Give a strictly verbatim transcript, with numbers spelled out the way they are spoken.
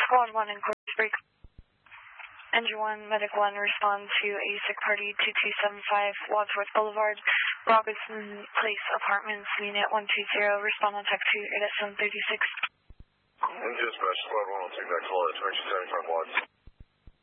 Squad one in Corpus Break. Engine one, Medic one, respond to a sick party two two seven five, Wadsworth Boulevard, Robinson Place Apartments, Unit one two zero, respond on tech two, eight at seven thirty-six. Dispatch, Squad one will take that call at twenty-two seventy-five Watts.